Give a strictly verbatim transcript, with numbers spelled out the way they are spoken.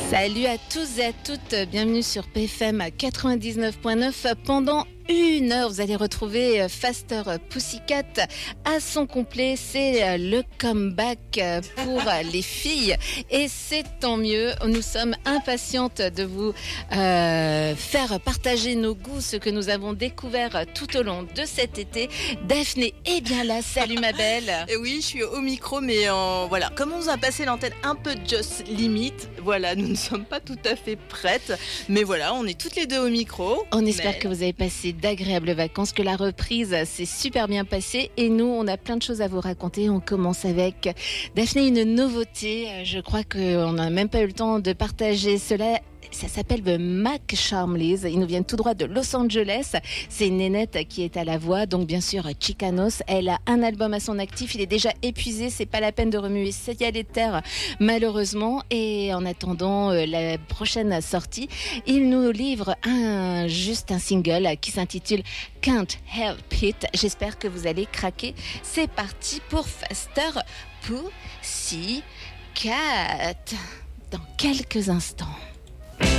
Salut à tous et à toutes, bienvenue sur P F M quatre-vingt-dix-neuf point neuf. Pendant une heure, vous allez retrouver Faster Pussycat à son complet. C'est le comeback pour les filles et c'est tant mieux. Nous sommes impatientes de vous euh, faire partager nos goûts, ce que nous avons découvert tout au long de cet été. Daphné est bien là. Salut ma belle. Et oui, je suis au micro, mais en, voilà, comme on nous a passé l'antenne un peu just limit, voilà, nous ne sommes pas tout à fait prêtes, mais voilà, on est toutes les deux au micro. On espère mais... que vous avez passé d'agréables vacances, que la reprise s'est super bien passée et nous, on a plein de choses à vous raconter. On commence avec Daphné, une nouveauté. Je crois qu'on n'a même pas eu le temps de partager cela. Ça s'appelle The Mac Charmleys. Ils nous viennent tout droit de Los Angeles. C'est une nénette qui est à la voix. Donc, bien sûr, Chicanos. Elle a un album à son actif. Il est déjà épuisé. C'est pas la peine de remuer ciel et terre, malheureusement. Et en attendant euh, la prochaine sortie, il nous livre un, juste un single qui s'intitule Can't Help It. J'espère que vous allez craquer. C'est parti pour Faster Pussycat. Dans quelques instants.